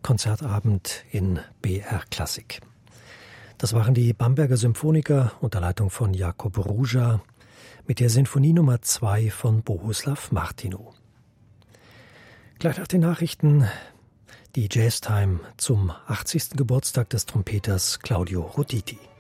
Konzertabend in BR Klassik. Das waren die Bamberger Symphoniker unter Leitung von Jakub Ruža mit der Sinfonie Nummer 2 von Bohuslav Martinu. Gleich nach den Nachrichten die Jazztime zum 80. Geburtstag des Trompeters Claudio Roditi.